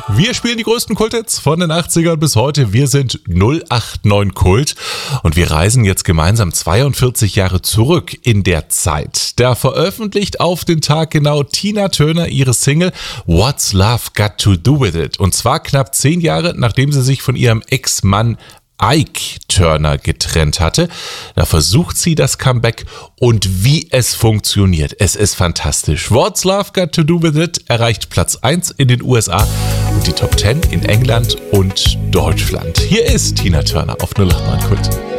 Wir spielen die größten Kulthits von den 80ern bis heute. Wir sind 089 Kult und wir reisen jetzt gemeinsam 42 Jahre zurück in der Zeit. Da veröffentlicht auf den Tag genau Tina Turner ihre Single What's Love Got to Do With It? Und zwar knapp 10 Jahre, nachdem sie sich von ihrem Ex-Mann Ike Turner getrennt hatte. Da versucht sie das Comeback und wie es funktioniert. Es ist fantastisch. What's Love Got to Do With It erreicht Platz 1 in den USA und die Top 10 in England und Deutschland. Hier ist Tina Turner auf 089 Kult.